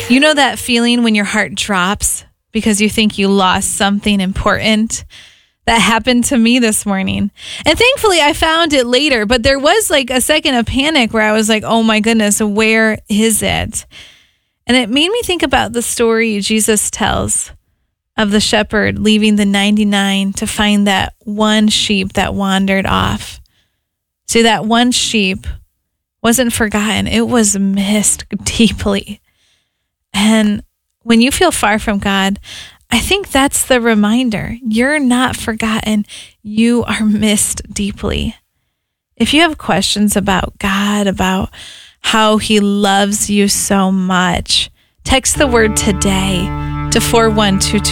You know that feeling when your heart drops because you think you lost something important? That happened to me this morning. And thankfully I found it later, but there was like a second of panic where I was like, oh my goodness, where is it? And it made me think about the story Jesus tells of the shepherd leaving the 99 to find that one sheep that wandered off. See, that one sheep wasn't forgotten. It was missed deeply. And when you feel far from God, I think that's the reminder. You're not forgotten. You are missed deeply. If you have questions about God, about how he loves you so much, text the word today to 41222.